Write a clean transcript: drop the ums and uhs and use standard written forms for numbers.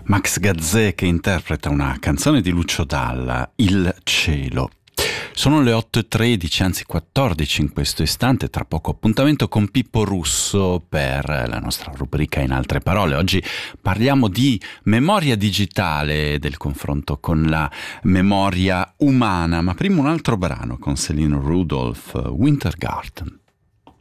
Max Gazzè che interpreta una canzone di Lucio Dalla, Il cielo. Sono le 8:13, anzi 14 in questo istante, tra poco appuntamento con Pippo Russo per la nostra rubrica In altre parole. Oggi parliamo di memoria digitale, del confronto con la memoria umana, ma prima un altro brano con Céline Rudolph, Winter Garden.